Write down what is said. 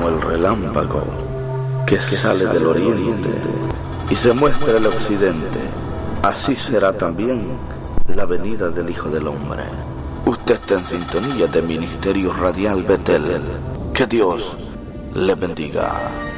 como el relámpago que sale del oriente y se muestra el occidente, así será también la venida del Hijo del Hombre. Usted está en sintonía de Ministerio Radial Betel. Que Dios le bendiga.